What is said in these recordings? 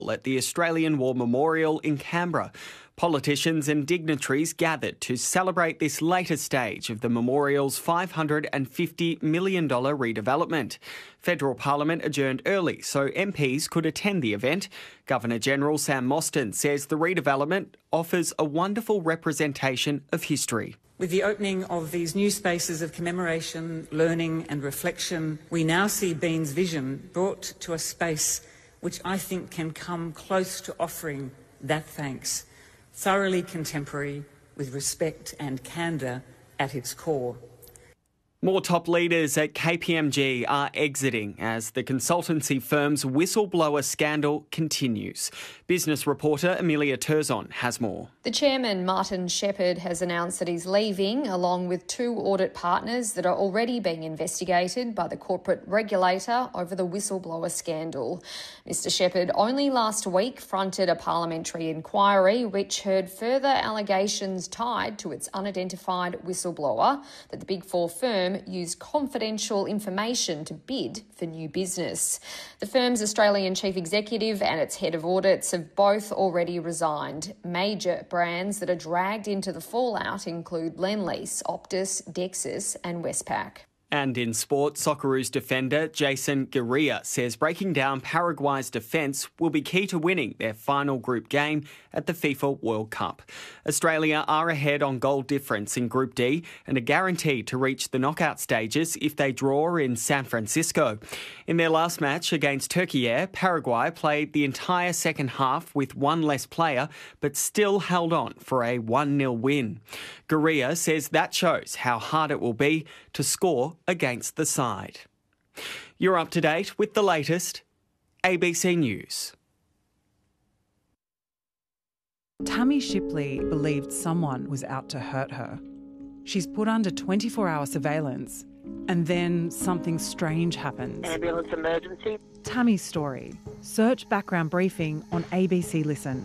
at the Australian War Memorial in Canberra. Politicians and dignitaries gathered to celebrate this later stage of the memorial's $550 million redevelopment. Federal Parliament adjourned early so MPs could attend the event. Governor-General Sam Mostyn says the redevelopment offers a wonderful representation of history. With the opening of these new spaces of commemoration, learning and reflection, we now see Bean's vision brought to a space which I think can come close to offering that thanks, thoroughly contemporary, with respect and candour at its core. More top leaders at KPMG are exiting as the consultancy firm's whistleblower scandal continues. Business reporter Amelia Turzon has more. The chairman, Martin Shepherd, has announced that he's leaving, along with 2 audit partners that are already being investigated by the corporate regulator over the whistleblower scandal. Mr Shepherd only last week fronted a parliamentary inquiry which heard further allegations tied to its unidentified whistleblower that the Big Four firm used confidential information to bid for new business. The firm's Australian chief executive and its head of audits have both already resigned. Major brands that are dragged into the fallout include Lendlease, Optus, Dexus and Westpac. And in sport, Socceroos defender Jason Guerrilla says breaking down Paraguay's defence will be key to winning their final group game at the FIFA World Cup. Australia are ahead on goal difference in Group D and are guaranteed to reach the knockout stages if they draw in San Francisco. In their last match against Turkey, Paraguay played the entire second half with one less player but still held on for a 1-0 win. Guerrilla says that shows how hard it will be to score against the side. You're up to date with the latest ABC News. Tammy Shipley believed someone was out to hurt her. She's put under 24-hour surveillance and then something strange happens. Ambulance emergency. Tammy's story. Search background briefing on ABC Listen.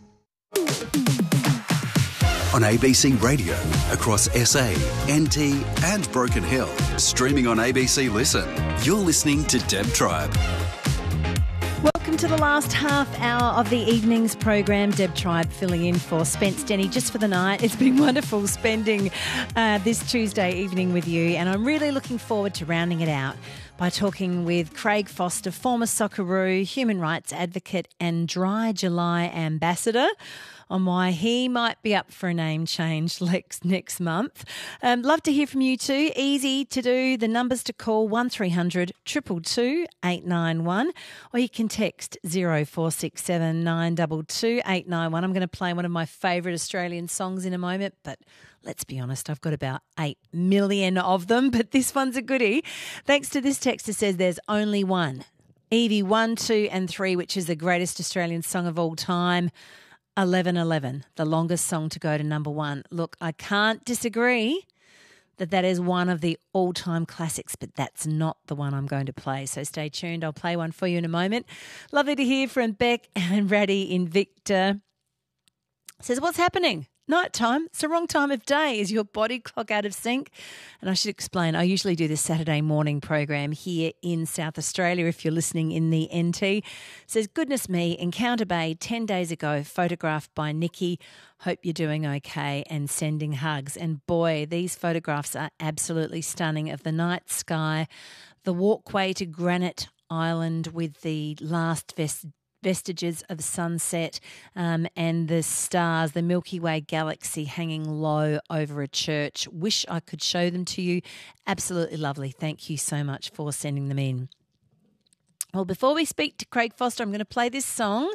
On ABC Radio, across SA, NT and Broken Hill. Streaming on ABC Listen. You're listening to Deb Tribe. Welcome to the last half hour of the evening's program. Deb Tribe filling in for Spence Denny just for the night. It's been wonderful spending this Tuesday evening with you, and I'm really looking forward to rounding it out by talking with Craig Foster, former Socceroo, human rights advocate and Dry July ambassador, on why he might be up for a name change next month. Love to hear from you too. Easy to do. The numbers to call 1300 222 891, or you can text 0467 922 891. I'm going to play one of my favourite Australian songs in a moment, but let's be honest, I've got about 8 million of them, but this one's a goodie. Thanks to this texter says there's only one. Evie 1, 2 and 3, which is the greatest Australian song of all time. 1111, the longest song to go to number 1. Look, I can't disagree that is one of the all-time classics, but that's not the one I'm going to play. So stay tuned. I'll play one for you in a moment. Lovely to hear from Beck and Raddy in Victor. Says, what's happening? Night time. It's the wrong time of day. Is your body clock out of sync? And I should explain, I usually do this Saturday morning program here in South Australia if you're listening in the NT. Says, goodness me, Encounter Bay 10 days ago, photographed by Nikki. Hope you're doing okay and sending hugs. And boy, these photographs are absolutely stunning of the night sky, the walkway to Granite Island with the last vestiges of sunset and the stars, the Milky Way galaxy hanging low over a church. Wish I could show them to you. Absolutely lovely. Thank you so much for sending them in. Well, before we speak to Craig Foster, I'm going to play this song.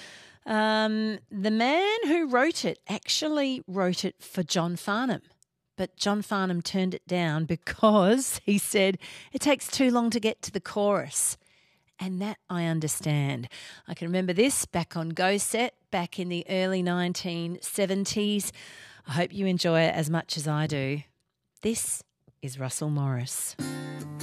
The man who wrote it actually wrote it for John Farnham. But John Farnham turned it down because he said it takes too long to get to the chorus. And that I understand. I can remember this back on Go Set back in the early 1970s. I hope you enjoy it as much as I do. This is Russell Morris.